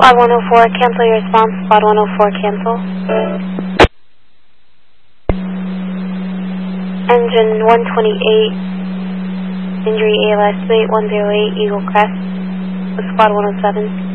Squad 104, cancel your response. Squad 104, cancel. Engine 128, injury ALS 8108, Eagle Crest, with Squad 107.